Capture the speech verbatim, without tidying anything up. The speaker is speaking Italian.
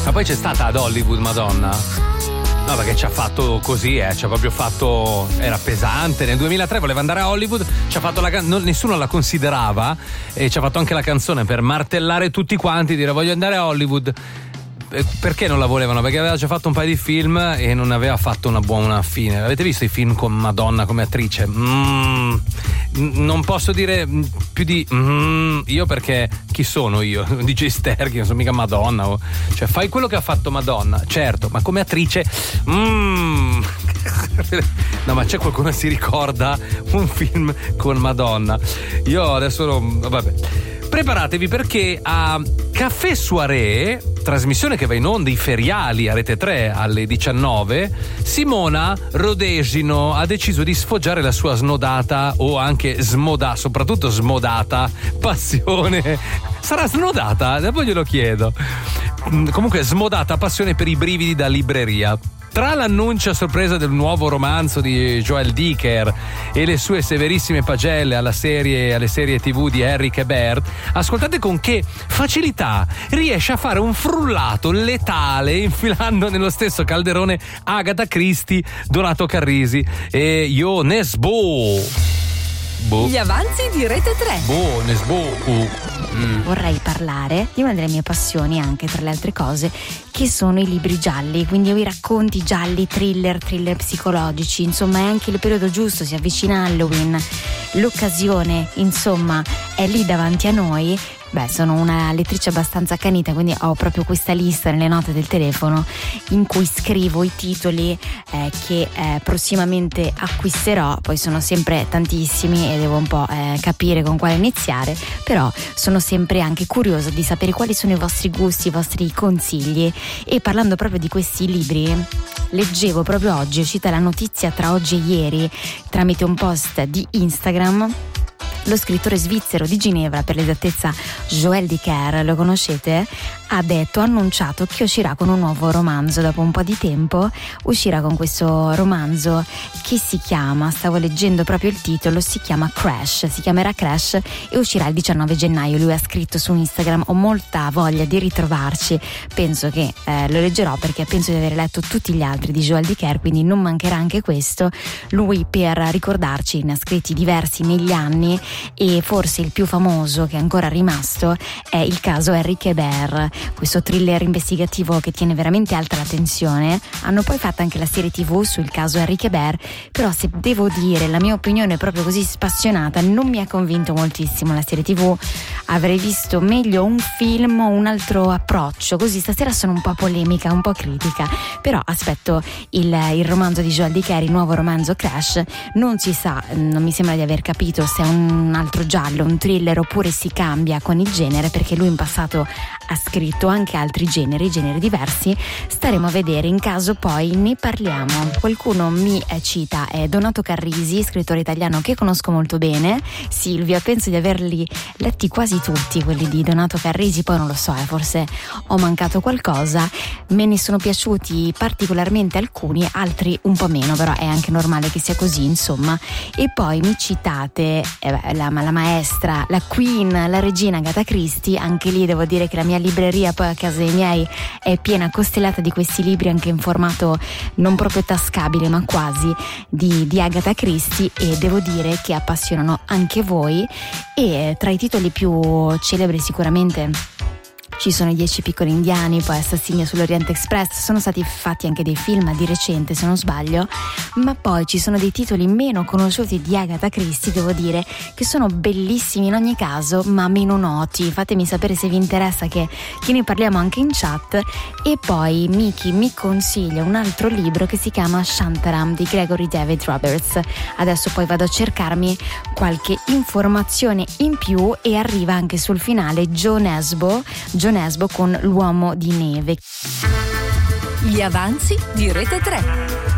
Ma poi c'è stata ad Hollywood Madonna? No, perché ci ha fatto così, eh, ci ha proprio fatto, era pesante. Nel duemilatré voleva andare a Hollywood, ci ha fatto la can- non, nessuno la considerava e ci ha fatto anche la canzone per martellare tutti quanti, dire voglio andare a Hollywood. Perché non la volevano? Perché aveva già fatto un paio di film e non aveva fatto una buona fine. Avete visto i film con Madonna come attrice? Mm, non posso dire più di mm, io, perché chi sono io? D J Sterchi, non sono mica Madonna. Cioè, fai quello che ha fatto Madonna, certo, ma come attrice mm. No, ma c'è qualcuno che si ricorda un film con Madonna? Io adesso non, vabbè. Preparatevi, perché a Café Soirée, trasmissione che va in onda i feriali a Rete tre alle diciannove, Simona Rodesino ha deciso di sfoggiare la sua snodata, o anche smodata, soprattutto smodata, passione. Sarà snodata? Poi glielo chiedo. Comunque smodata passione per i brividi da libreria. Tra l'annuncio a sorpresa del nuovo romanzo di Joël Dicker e le sue severissime pagelle alla serie, alle serie tivù di Henrik Ebert, ascoltate con che facilità riesce a fare un frullato letale infilando nello stesso calderone Agatha Christie, Donato Carrisi e Jonas Bo. Boh. Gli avanzi di Rete tre. Boh, Nesbo. Uh. Mm. Vorrei parlare di una delle mie passioni, anche tra le altre cose, che sono i libri gialli, quindi i racconti gialli, thriller, thriller psicologici. Insomma, è anche il periodo giusto, si avvicina Halloween, l'occasione insomma è lì davanti a noi. Beh, sono una lettrice abbastanza accanita, quindi ho proprio questa lista nelle note del telefono in cui scrivo i titoli eh, che eh, prossimamente acquisterò. Poi sono sempre tantissimi e devo un po' eh, capire con quale iniziare, però sono sempre anche curiosa di sapere quali sono i vostri gusti, i vostri consigli. E parlando proprio di questi libri, leggevo proprio oggi, è uscita la notizia tra oggi e ieri tramite un post di Instagram. Lo scrittore svizzero di Ginevra, per l'esattezza Joël Dicker, lo conoscete? Ha detto, ha annunciato che uscirà con un nuovo romanzo. Dopo un po' di tempo uscirà con questo romanzo che si chiama, stavo leggendo proprio il titolo, si chiama Crash, si chiamerà Crash e uscirà il diciannove gennaio. Lui ha scritto su Instagram, ho molta voglia di ritrovarci, penso che eh, lo leggerò perché penso di aver letto tutti gli altri di Joël Dicker, quindi non mancherà anche questo. Lui, per ricordarci, ne ha scritti diversi negli anni e forse il più famoso che è ancora rimasto è il caso Henrik Ebert, questo thriller investigativo che tiene veramente alta la tensione. Hanno poi fatto anche la serie tivù sul caso Henrik Ebert, però se devo dire la mia opinione proprio così spassionata, non mi ha convinto moltissimo la serie tivù. Avrei visto meglio un film o un altro approccio, così stasera sono un po' polemica, un po' critica, però aspetto il, il romanzo di Joël Dicker, il nuovo romanzo Crash. Non si sa, non mi sembra di aver capito se è un altro giallo, un thriller, oppure si cambia con il genere, perché lui in passato ha scritto anche altri generi, generi diversi. Staremo a vedere, in caso poi ne parliamo. Qualcuno mi cita è Donato Carrisi, scrittore italiano che conosco molto bene. Silvia, penso di averli letti quasi tutti quelli di Donato Carrisi, poi non lo so, eh, forse ho mancato qualcosa. Me ne sono piaciuti particolarmente alcuni, altri un po' meno, però è anche normale che sia così, insomma. E poi mi citate eh beh, la, la maestra, la queen, la regina Agatha Christie. Anche lì devo dire che la mia libreria poi a casa dei miei è piena, costellata di questi libri anche in formato non proprio tascabile ma quasi di, di Agatha Christie, e devo dire che appassionano anche voi. E tra i titoli più celebri sicuramente ci sono i Dieci piccoli indiani, poi Assassinio sull'Oriente Express. Sono stati fatti anche dei film di recente, se non sbaglio, ma poi ci sono dei titoli meno conosciuti di Agatha Christie, devo dire, che sono bellissimi in ogni caso, ma meno noti. Fatemi sapere se vi interessa che, che ne parliamo anche in chat. E poi Miki mi consiglia un altro libro che si chiama Shantaram di Gregory David Roberts. Adesso poi vado a cercarmi qualche informazione in più e arriva anche sul finale Joe Nesbo, Joe Nesbo con L'uomo di neve. Gli avanzi di Rete tre.